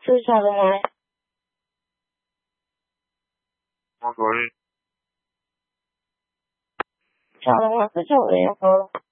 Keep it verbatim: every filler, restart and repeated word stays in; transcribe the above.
是小的来。 我可以。 小的话是小的也好了。